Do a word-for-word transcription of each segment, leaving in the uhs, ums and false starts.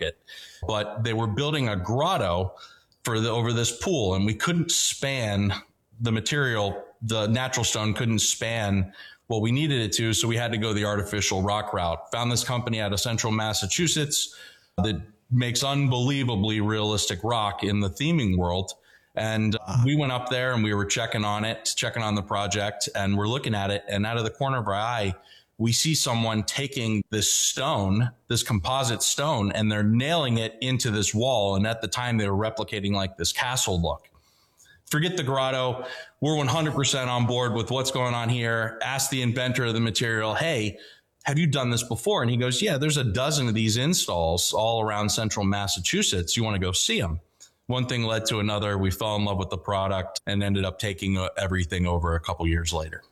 market. But they were building a grotto for the, over this pool, and we couldn't span the material. The natural stone couldn't span what we needed it to, so we had to go the artificial rock route. Found this company out of central Massachusetts that makes unbelievably realistic rock in the theming world. And we went up there and we were checking on it, checking on the project, and we're looking at it. And out of the corner of our eye, we see someone taking this stone, this composite stone, and they're nailing it into this wall. And at the time, they were replicating like this castle look. Forget the grotto. We're one hundred percent on board with what's going on here. Ask the inventor of the material, hey, have you done this before? And he goes, yeah, there's a dozen of these installs all around central Massachusetts. You want to go see them? One thing led to another. We fell in love with the product and ended up taking everything over a couple years later.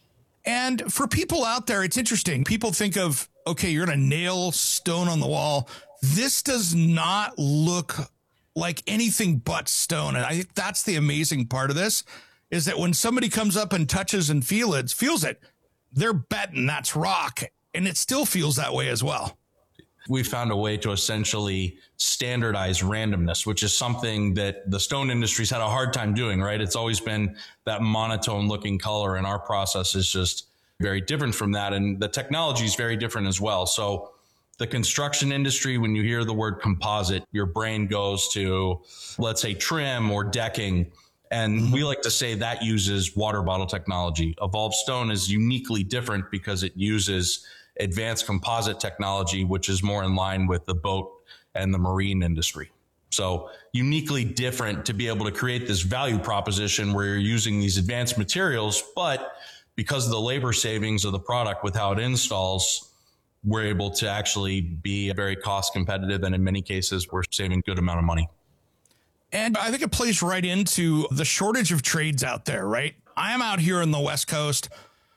And for people out there, it's interesting. People think of, okay, you're going to nail stone on the wall. This does not look like anything but stone. And I think that's the amazing part of this, is that when somebody comes up and touches and feel it, feels it, they're betting that's rock. And it still feels that way as well. We found a way to essentially standardize randomness, which is something that the stone industry's had a hard time doing, right? It's always been that monotone looking color, and our process is just very different from that. And the technology is very different as well. So the construction industry, when you hear the word composite, your brain goes to, let's say, trim or decking. And we like to say that uses water bottle technology. Evolved Stone is uniquely different because it uses advanced composite technology, which is more in line with the boat and the marine industry. So uniquely different to be able to create this value proposition where you're using these advanced materials, but because of the labor savings of the product with how it installs, we're able to actually be very cost competitive. And in many cases, we're saving a good amount of money. And I think it plays right into the shortage of trades out there, right? I am out here on the West Coast.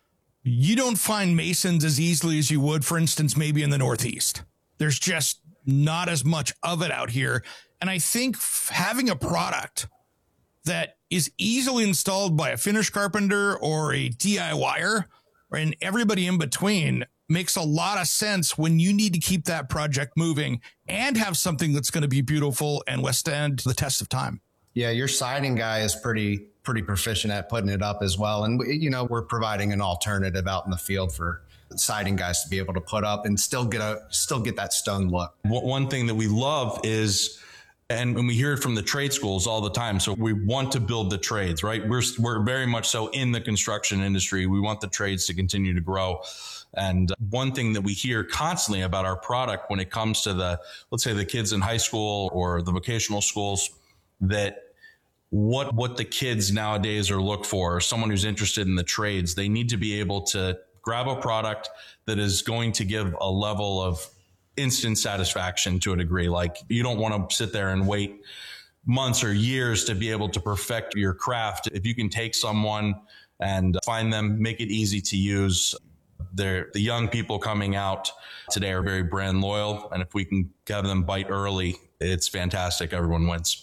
You don't find masons as easily as you would, for instance, maybe in the Northeast. There's just not as much of it out here. And I think f- having a product that is easily installed by a finished carpenter or a DIYer and everybody in between makes a lot of sense when you need to keep that project moving and have something that's going to be beautiful and withstand the test of time. Yeah, your siding guy is pretty pretty proficient at putting it up as well. And, you know, we're providing an alternative out in the field for siding guys to be able to put up and still get a still get that stone look. One thing that we love is, and we hear it from the trade schools all the time. So we want to build the trades, right? We're, we're very much so in the construction industry. We want the trades to continue to grow. And one thing that we hear constantly about our product when it comes to the, let's say the kids in high school or the vocational schools, that what, what the kids nowadays are look for, someone who's interested in the trades, they need to be able to grab a product that is going to give a level of instant satisfaction to a degree. Like, you don't want to sit there and wait months or years to be able to perfect your craft. If you can take someone and find them, make it easy to use. They're, the young people coming out today are very brand loyal. And if we can have them bite early, it's fantastic. Everyone wins.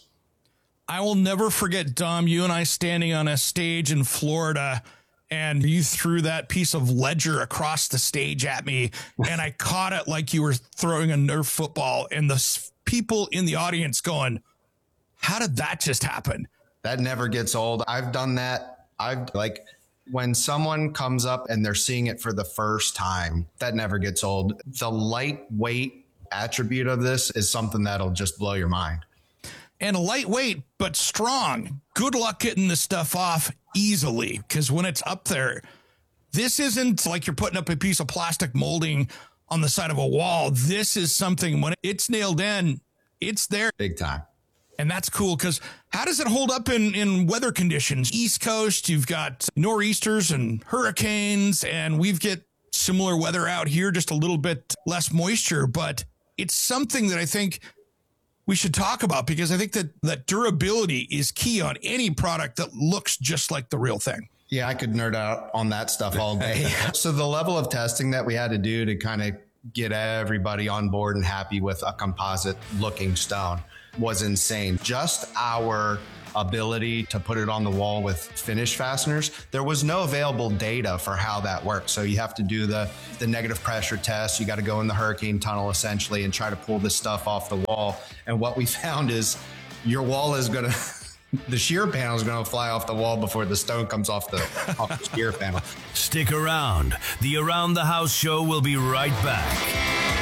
I will never forget, Dom, you and I standing on a stage in Florida, and you threw that piece of ledger across the stage at me, and I caught it like you were throwing a Nerf football, and the people in the audience going, how did that just happen? That never gets old. I've done that. I've like when someone comes up and they're seeing it for the first time, that never gets old. The lightweight attribute of this is something that'll just blow your mind. And lightweight, but strong. Good luck getting this stuff off easily, because when it's up there, this isn't like you're putting up a piece of plastic molding on the side of a wall. This is something, when it's nailed in, it's there. Big time. And that's cool, because how does it hold up in, in weather conditions? East Coast, you've got nor'easters and hurricanes, and we've got similar weather out here, just a little bit less moisture. But it's something that I think we should talk about, because I think that that durability is key on any product that looks just like the real thing. Yeah, I could nerd out on that stuff all day. So the level of testing that we had to do to kind of get everybody on board and happy with a composite looking stone was insane. Just our ability to put it on the wall with finish fasteners. There was no available data for how that works. So you have to do the, the negative pressure test. You got to go in the hurricane tunnel essentially and try to pull this stuff off the wall. And what we found is your wall is going to, the shear panel is going to fly off the wall before the stone comes off the, off the shear panel. Stick around. The Around the House show will be right back.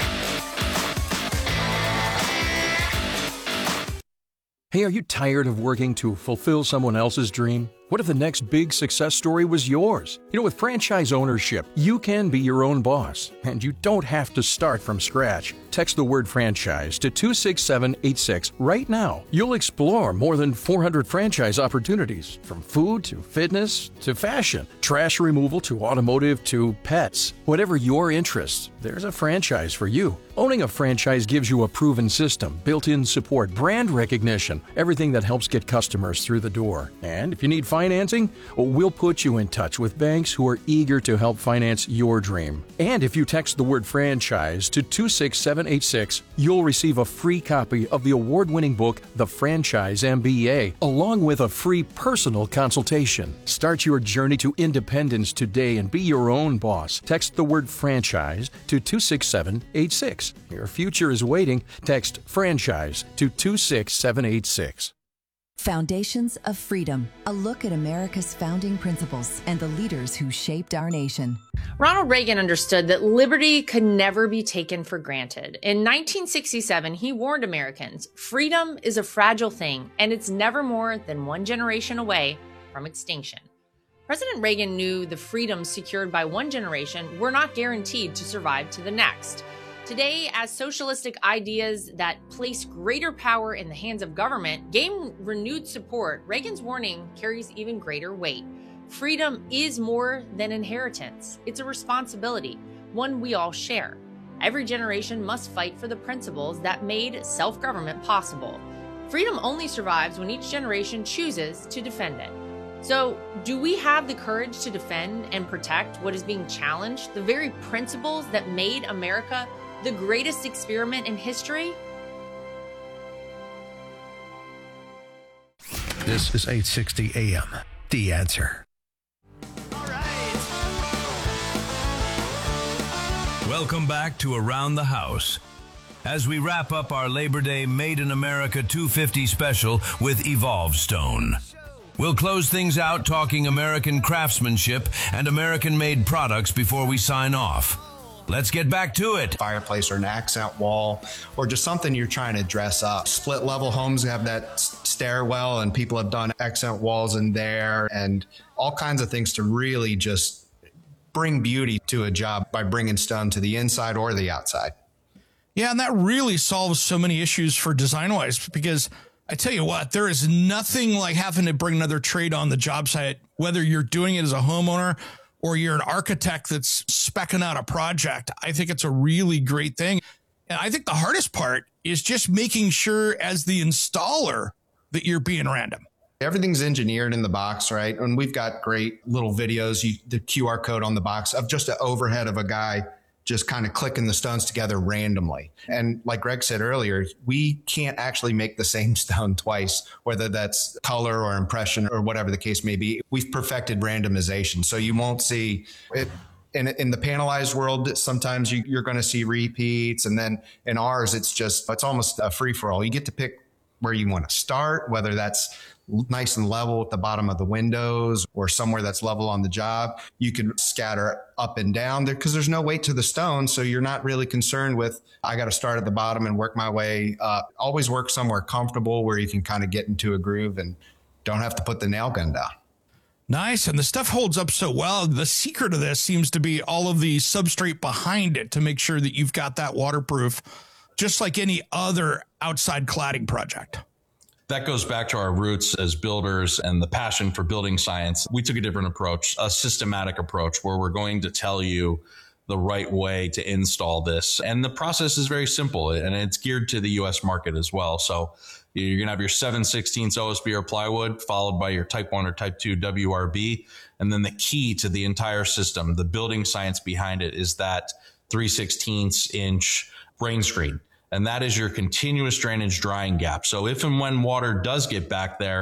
Hey, are you tired of working to fulfill someone else's dream? What if the next big success story was yours? You know, with franchise ownership, you can be your own boss, and you don't have to start from scratch. Text the word franchise to two six seven eight six right now. You'll explore more than four hundred franchise opportunities, from food to fitness to fashion, trash removal to automotive to pets. Whatever your interests, there's a franchise for you. Owning a franchise gives you a proven system, built-in support, brand recognition, everything that helps get customers through the door. And if you need financing, we'll put you in touch with banks who are eager to help finance your dream. And if you text the word franchise to two six seven eight six, you'll receive a free copy of the award-winning book, The Franchise M B A, along with a free personal consultation. Start your journey to independence today and be your own boss. Text the word franchise to two six seven eight six. Your future is waiting. Text franchise to two six seven eight six. Foundations of Freedom, a look at America's founding principles and the leaders who shaped our nation. Ronald Reagan understood that liberty could never be taken for granted. In nineteen sixty-seven, he warned Americans, freedom is a fragile thing, and it's never more than one generation away from extinction. President Reagan knew the freedoms secured by one generation were not guaranteed to survive to the next. Today, as socialistic ideas that place greater power in the hands of government gain renewed support, Reagan's warning carries even greater weight. Freedom is more than inheritance. It's a responsibility, one we all share. Every generation must fight for the principles that made self-government possible. Freedom only survives when each generation chooses to defend it. So, do we have the courage to defend and protect what is being challenged, the very principles that made America the greatest experiment in history? This is eight sixty A M, The Answer. All right. Welcome back to Around the House. As we wrap up our Labor Day Made in America two fifty special with Evolve Stone. We'll close things out talking American craftsmanship and American-made products before we sign off. Let's get back to it. Fireplace or an accent wall or just something you're trying to dress up. Split level homes have that stairwell and people have done accent walls in there and all kinds of things to really just bring beauty to a job by bringing stone to the inside or the outside. Yeah, and that really solves so many issues for design-wise because I tell you what, there is nothing like having to bring another trade on the job site, whether you're doing it as a homeowner or you're an architect that's speccing out a project. I think it's a really great thing. And I think the hardest part is just making sure as the installer that you're being random. Everything's engineered in the box, right? And we've got great little videos, you, the Q R code on the box of just an overhead of a guy just kind of clicking the stones together randomly. And like Greg said earlier, we can't actually make the same stone twice, whether that's color or impression or whatever the case may be. We've perfected randomization. So you won't see it in, in the panelized world. Sometimes you, you're going to see repeats. And then in ours, it's just, it's almost a free for all. You get to pick where you want to start, whether that's nice and level at the bottom of the windows or somewhere that's level on the job. You can scatter up and down there because there's no weight to the stone. So you're not really concerned with, I got to start at the bottom and work my way up. Always work somewhere comfortable where you can kind of get into a groove and don't have to put the nail gun down. Nice. And the stuff holds up so well. The secret of this seems to be all of the substrate behind it to make sure that you've got that waterproof, just like any other outside cladding project. That goes back to our roots as builders and the passion for building science. We took a different approach, a systematic approach, where we're going to tell you the right way to install this. And the process is very simple, and it's geared to the U S market as well. So you're going to have your seven sixteenths O S B or plywood, followed by your type one or type two W R B. And then the key to the entire system, the building science behind it, is that three sixteenths inch rain screen. And that is your continuous drainage drying gap. So if and when water does get back there,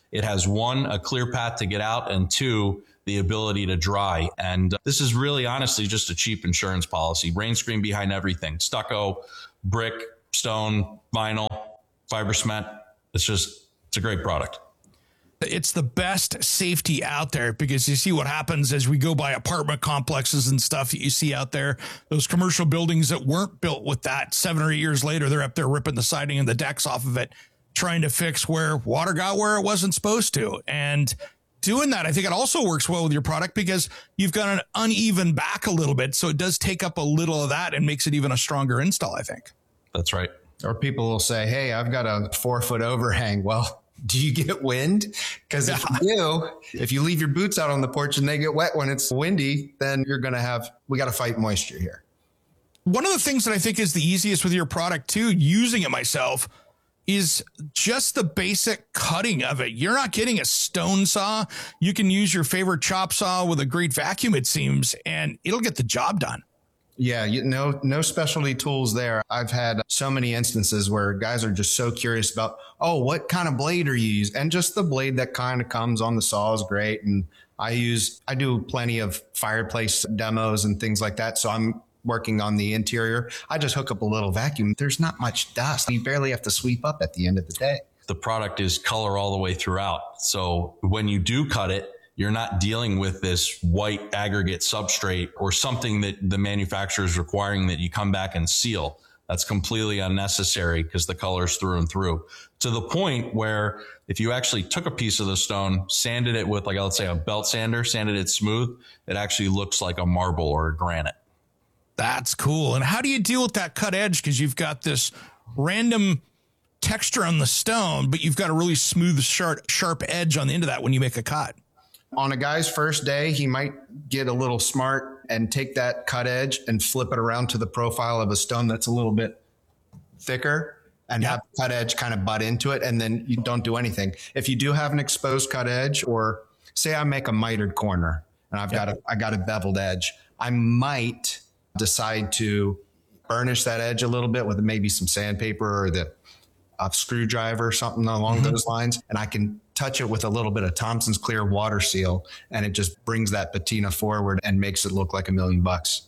It has one, a clear path to get out, and two, the ability to dry. And this is really honestly just a cheap insurance policy. Rain screen behind everything. Stucco, brick, stone, vinyl, fiber cement. It's just, it's a great product. It's the best safety out there, because you see what happens as we go by apartment complexes and stuff that you see out there. Those commercial buildings that weren't built with that, seven or eight years later, they're up there ripping the siding and the decks off of it, trying to fix where water got where it wasn't supposed to. And doing that, I think it also works well with your product, because you've got an uneven back a little bit. So it does take up a little of that and makes it even a stronger install, I think. That's right. Or people will say, hey, I've got a four foot overhang. Well, do you get wind? Because if you do, if you leave your boots out on the porch and they get wet when it's windy, then you're going to have, we got to fight moisture here. One of the things that I think is the easiest with your product too, using it myself, is just the basic cutting of it. You're not getting a stone saw. You can use your favorite chop saw with a great vacuum, it seems, and it'll get the job done. Yeah, you know, no specialty tools there. I've had so many instances where guys are just so curious about, oh, what kind of blade are you using? And just the blade that kind of comes on the saw is great. And I use, I do plenty of fireplace demos and things like that. So I'm working on the interior. I just hook up a little vacuum. There's not much dust. You barely have to sweep up at the end of the day. The product is color all the way throughout. So when you do cut it, you're not dealing with this white aggregate substrate or something that the manufacturer is requiring that you come back and seal. That's completely unnecessary, because the color's through and through, to the point where if you actually took a piece of the stone, sanded it with, like, let's say a belt sander, sanded it smooth, it actually looks like a marble or a granite. That's cool. And how do you deal with that cut edge? Because you've got this random texture on the stone, but you've got a really smooth, sharp, sharp edge on the end of that when you make a cut. On a guy's first day, he might get a little smart and take that cut edge and flip it around to the profile of a stone that's a little bit thicker, and Yep. have the cut edge kind of butt into it, and then you don't do anything. If you do have an exposed cut edge, or say I make a mitered corner and I've Yep. got a, I got a beveled edge, I might decide to burnish that edge a little bit with maybe some sandpaper or the a screwdriver or something along mm-hmm. those lines. And I can touch it with a little bit of Thompson's Clear water seal, and it just brings that patina forward and makes it look like a million bucks.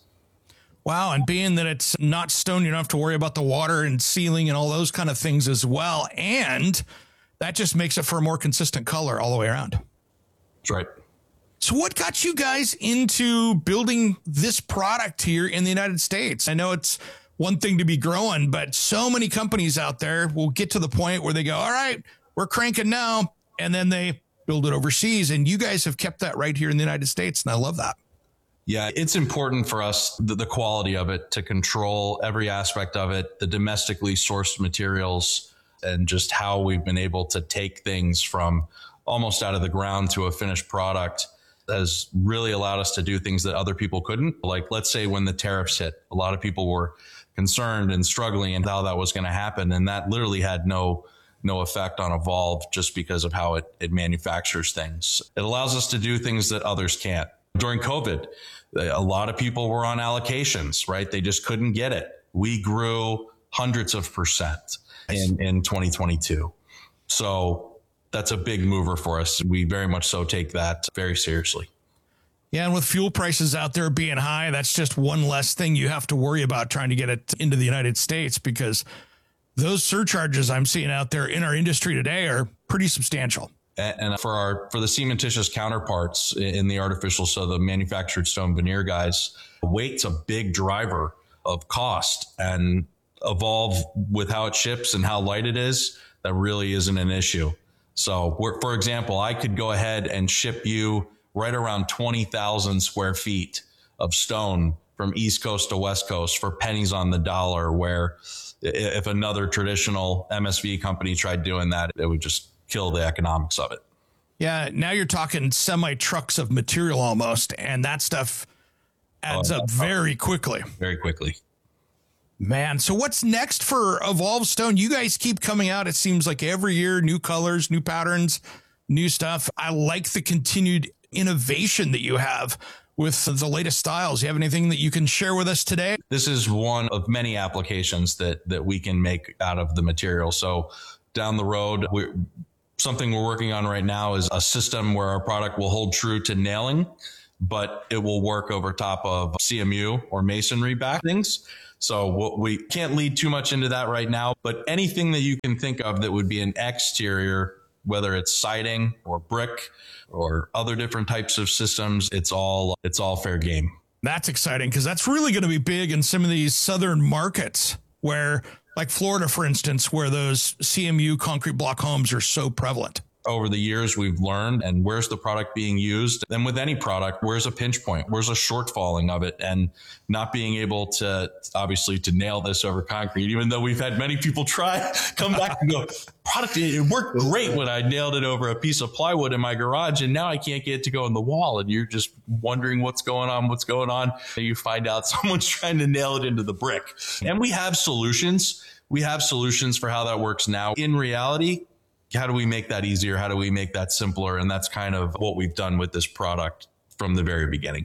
Wow. And being that it's not stone, you don't have to worry about the water and sealing and all those kind of things as well. And that just makes it for a more consistent color all the way around. That's right. So what got you guys into building this product here in the United States? I know it's one thing to be growing, but so many companies out there will get to the point where they go, all right, we're cranking now. And then they build it overseas. And you guys have kept that right here in the United States. And I love that. Yeah, it's important for us, the, the quality of it, to control every aspect of it, the domestically sourced materials, and just how we've been able to take things from almost out of the ground to a finished product has really allowed us to do things that other people couldn't. Like, let's say when the tariffs hit, a lot of people were concerned and struggling and how that was going to happen. And that literally had no no effect on Evolve, just because of how it, it manufactures things. It allows us to do things that others can't. During COVID, a lot of people were on allocations, right? They just couldn't get it. We grew hundreds of percent in, in twenty twenty-two. So that's a big mover for us. We very much so take that very seriously. Yeah, and with fuel prices out there being high, that's just one less thing you have to worry about trying to get it into the United States, because those surcharges I'm seeing out there in our industry today are pretty substantial. And for our for the cementitious counterparts in the artificial, so the manufactured stone veneer guys, weight's a big driver of cost. And Evolve, with how it ships and how light it is, that really isn't an issue. So, we're, for example, I could go ahead and ship you right around twenty thousand square feet of stone from East Coast to West Coast for pennies on the dollar, where if another traditional M S V company tried doing that, it would just kill the economics of it. Yeah, now you're talking semi trucks of material almost, and that stuff adds oh, up very quickly. Very quickly. Man, so what's next for Evolve Stone? You guys keep coming out, it seems like every year, new colors, new patterns, new stuff. I like the continued innovation that you have with the latest styles. You have anything that you can share with us today? This is one of many applications that that we can make out of the material. So down the road, we're something we're working on right now is a system where our product will hold true to nailing, but it will work over top of C M U or masonry backings. So we can't lead too much into that right now, but anything that you can think of that would be an exterior, whether it's siding or brick or other different types of systems, it's all it's all fair game. That's exciting because that's really going to be big in some of these southern markets where, like Florida, for instance, where those C M U concrete block homes are so prevalent. Over the years, we've learned, and where's the product being used? And with any product, where's a pinch point? Where's a shortfalling of it? And not being able to, obviously, to nail this over concrete, even though we've had many people try, come back and go, product, it worked great when I nailed it over a piece of plywood in my garage, and now I can't get it to go in the wall. And you're just wondering what's going on, what's going on. And you find out someone's trying to nail it into the brick. And we have solutions. We have solutions for how that works now. In reality, how do we make that easier? How do we make that simpler? And that's kind of what we've done with this product from the very beginning.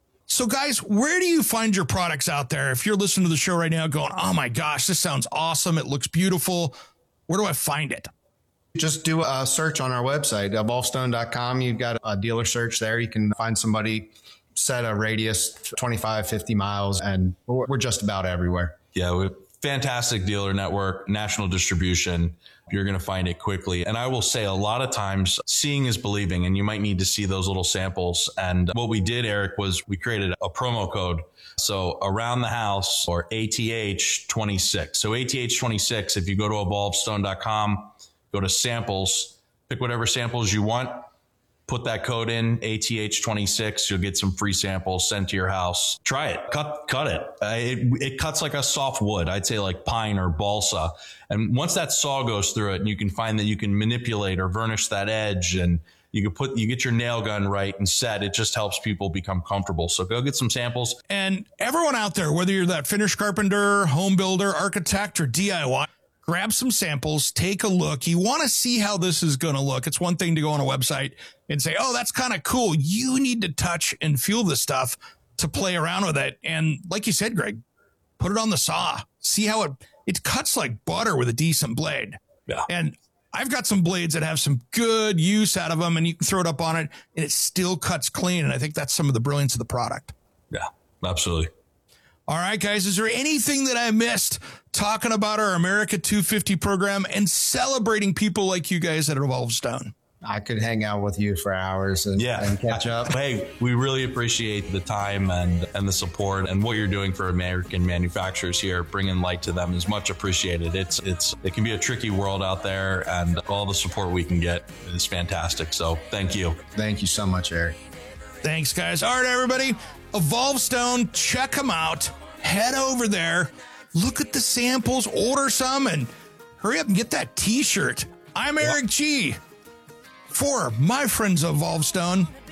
So guys, where do you find your products out there? If you're listening to the show right now going, oh my gosh, this sounds awesome. It looks beautiful. Where do I find it? Just do a search on our website, evolve stone dot com. You've got a dealer search there. You can find somebody, set a radius twenty-five, fifty miles, and we're just about everywhere. Yeah, we fantastic dealer network, national distribution. You're going to find it quickly. And I will say a lot of times seeing is believing, and you might need to see those little samples. And what we did, Eric, was we created a promo code. So around the house, or A T H twenty-six. So A T H twenty-six, if you go to evolve stone dot com, go to samples, pick whatever samples you want, put that code in, A T H twenty-six, you'll get some free samples sent to your house. Try it, cut, cut it. Uh, it. It cuts like a soft wood. I'd say like pine or balsa. And once that saw goes through it, and you can find that you can manipulate or varnish that edge, and you can put, you get your nail gun right and set, it just helps people become comfortable. So go get some samples. And everyone out there, whether you're that finished carpenter, home builder, architect, or D I Y, grab some samples, take a look. You want to see how this is going to look. It's one thing to go on a website and say, oh, that's kind of cool. You need to touch and feel the stuff to play around with it. And like you said, Greg, put it on the saw. See how it, it cuts like butter with a decent blade. Yeah. And I've got some blades that have some good use out of them, and you can throw it up on it and it still cuts clean. And I think that's some of the brilliance of the product. Yeah, absolutely. All right, guys, is there anything that I missed talking about our America two fifty program and celebrating people like you guys at Evolve Stone? I could hang out with you for hours and, yeah. and catch up. Hey, we really appreciate the time and, and the support, and what you're doing for American manufacturers here. Bringing light to them is much appreciated. It's it's it can be a tricky world out there, and all the support we can get is fantastic. So thank you. Thank you so much, Eric. Thanks, guys. All right, everybody. Evolve Stone, check them out. Head over there. Look at the samples, order some, and hurry up and get that t-shirt. I'm Eric G. For my friends of Evolve Stone,